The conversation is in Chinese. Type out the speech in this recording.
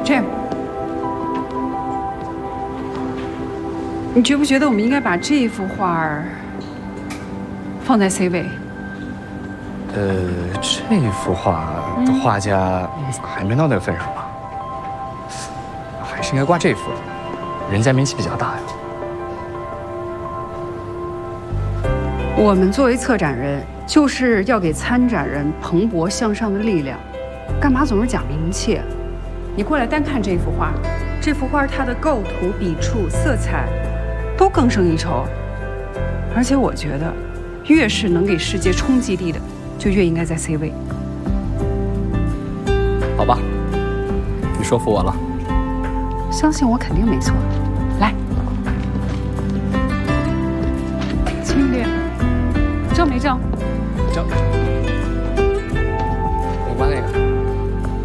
这样，你觉不觉得我们应该把这幅画放在 C 位？ 这幅画的画家还没到那个份上吧？还是应该挂这幅，人家名气比较大呀。 我们作为策展人，就是要给参展人蓬勃向上的力量，干嘛总是讲名气？你过来单看这幅画，这幅画它的构图、笔触、色彩都更胜一筹。而且我觉得，越是能给世界冲击力的，就越应该在 C 位。 好吧，你说服我了。 相信我肯定没错。来，轻点，正没正？ 正。我关那个。